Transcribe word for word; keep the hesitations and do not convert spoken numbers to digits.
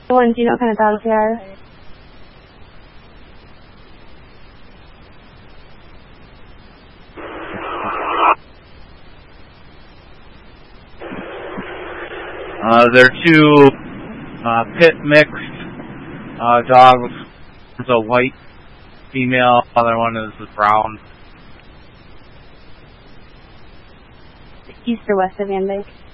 One, do you know what kind of dogs they are? Uh, they're two uh, pit mixed uh, dogs. One's a white female, other one is brown. East or west of Van Dyke?